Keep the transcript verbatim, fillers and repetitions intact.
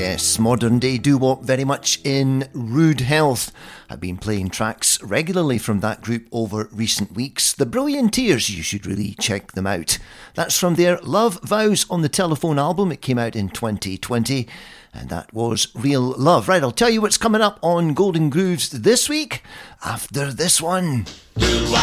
Yes, modern day doo-wop very much in rude health. I've been playing tracks regularly from that group over recent weeks. The Brillianteers, you should really check them out. That's from their Love Vows on the Telephone album. It came out in twenty twenty. And that was Real Love. Right, I'll tell you what's coming up on Golden Grooves this week after this one.